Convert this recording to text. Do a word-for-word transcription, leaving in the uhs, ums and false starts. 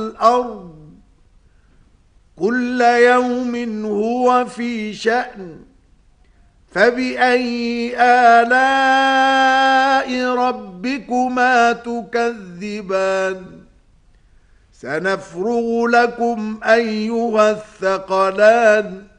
والأرض كل يوم هو في شأن فبأي آلاء ربكما تكذبان سنفرغ لكم أيها الثقلان